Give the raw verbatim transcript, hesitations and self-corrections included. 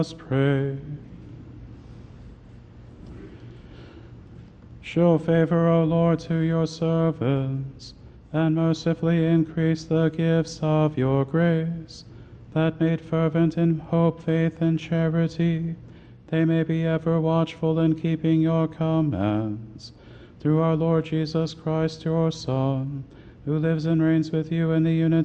us pray. Show favor, O Lord, to your servants, and mercifully increase the gifts of your grace, that made fervent in hope, faith, and charity, they may be ever watchful in keeping your commands. Through our Lord Jesus Christ, your Son, who lives and reigns with you in the unity